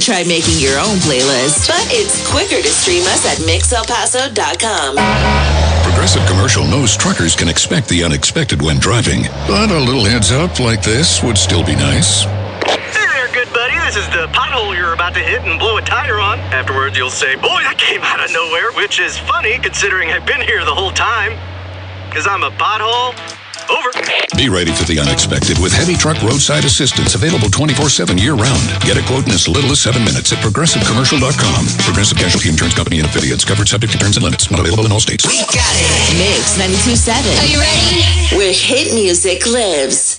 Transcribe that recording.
try making your own playlist, but it's quicker to stream us at mixelpaso.com. Progressive Commercial knows truckers can expect the unexpected when driving, but a little heads up like this would still be nice. Hey there, good buddy. This is the pothole you're about to hit and blow a tire on. Afterwards, you'll say, boy, that came out of nowhere, which is funny considering I've been here the whole time. Because I'm a pothole. Over. Be ready for the unexpected with heavy truck roadside assistance available 24/7 year-round. Get a quote in as little as 7 minutes at ProgressiveCommercial.com. Progressive Casualty Insurance Company and affiliates. Covered subject to terms and limits. Not available in all states. We got it. Mix 92.7. Are you ready? Where hit music lives.